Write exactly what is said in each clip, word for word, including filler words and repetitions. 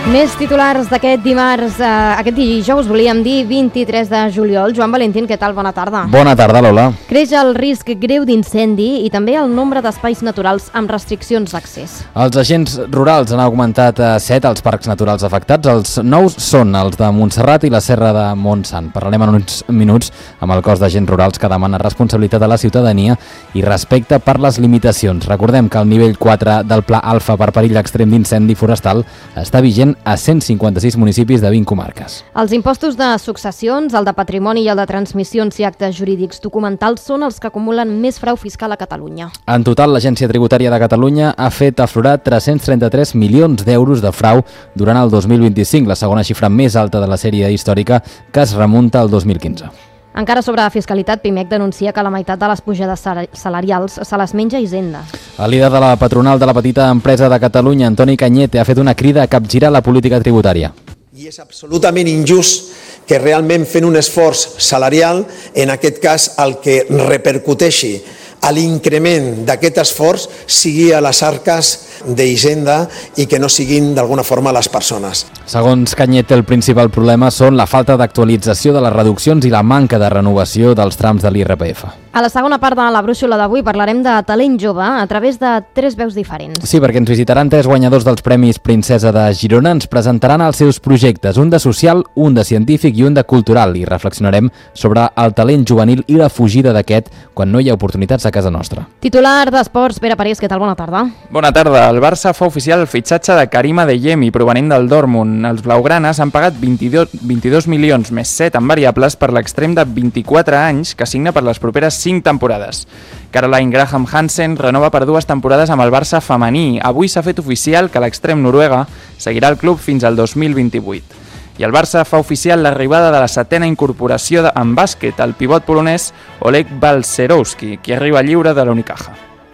Més titulars d'aquest dimarts, eh, aquest dijous volíem dir vint-i-tres de juliol. Joan Valentín, què tal? Bona tarda. Bona tarda, Lola. Creix el risc greu d'incendi i també el nombre d'espais naturals amb restriccions d'accés. Els agents rurals han augmentat a set els parcs naturals afectats. Els nous són els de Montserrat i la Serra de Montsant. Parlarem en uns minuts amb el cos d'agents rurals que demana responsabilitat a la ciutadania i respecte per les limitacions. Recordem que el nivell quatre del Pla Alfa per perill extrem d'incendi forestal està vigent a cent cinquanta-sis municipis de vint comarques. Els impostos de successions, el de patrimoni i el de transmissions i actes jurídics documentals són els que acumulen més frau fiscal a Catalunya. En total, l'Agència Tributària de Catalunya ha fet aflorar tres-cents trenta-tres milions d'euros de frau durant el dos mil vint-i-cinc, la segona xifra més alta de la sèrie històrica que es remunta al dos mil quinze. Encara sobre fiscalitat, Pimec denuncia que la meitat de les pujades salarials se les menja Hisenda. El líder de la patronal de la petita empresa de Catalunya, Antoni Cañete, ha fet una crida a capgirar la política tributària. I és absolutament injust que realment fent un esforç salarial, en aquest cas el que repercuteixi a l'increment d'aquest esforç sigui a les arques d'Hisenda i que no siguin d'alguna forma les persones. Segons Cañete, el principal problema són la falta d'actualització de les reduccions i la manca de renovació dels trams de l'I R P F. A la segona part de la brúixola d'avui parlarem de talent jove a través de tres veus diferents. Sí, perquè ens visitaran tres guanyadors dels Premis Princesa de Girona, ens presentaran els seus projectes, un de social, un de científic i un de cultural, i reflexionarem sobre el talent juvenil i la fugida d'aquest quan no hi ha oportunitats a casa nostra. Titular d'Esports, Pere Parés, què tal? Bona tarda. Bona tarda. El Barça fa oficial el fitxatge de Karim Adeyemi, provenent del Dortmund. Els blaugranes han pagat vint-i-dos, vint-i-dos milions més set en variables per l'extrem de vint-i-quatre anys que signa per les properes cinc temporades. Caroline Graham Hansen renova per dues temporades amb el Barça femení. Avui s'ha fet oficial que l'extrem noruega seguirà al club fins al dos mil vint-i-vuit. I el Barça fa oficial l'arribada de la setena incorporació de, en bàsquet, el pivot polonès Oleg Balcerowski, qui arriba lliure de l'Unicaja.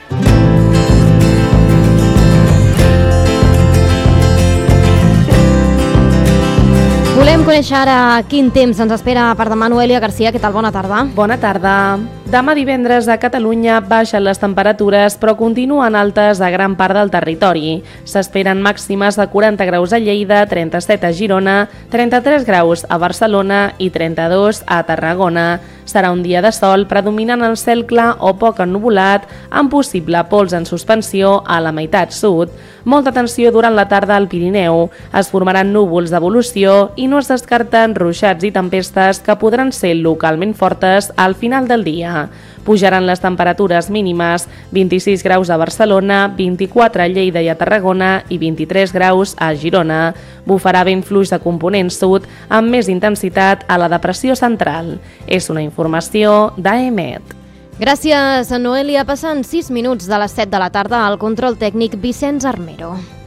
Volem conèixer ara quin temps ens espera per demà. Noelia Garcia, què tal? Bona tarda. Bona tarda. Demà divendres a Catalunya baixen les temperatures, però continuen altes a gran part del territori. S'esperen màximes de quaranta graus a Lleida, trenta-set a Girona, trenta-tres graus a Barcelona i trenta-dos a Tarragona. Serà un dia de sol predominant el cel clar o poc ennuvolat, amb possible pols en suspensió a la meitat sud. Molta tensió durant la tarda al Pirineu. Es formaran núvols d'evolució i no es descarten ruixats i tempestes que podran ser localment fortes al final del dia. Pujaran les temperatures mínimes, vint-i-sis graus a Barcelona, vint-i-quatre a Lleida i a Tarragona i vint-i-tres graus a Girona. Bufarà vent fluix de component sud amb més intensitat a la depressió central. És una informació d'A E M E T. Gràcies, Noelia. Passen sis minuts de les set de la tarda al control tècnic Vicenç Armero.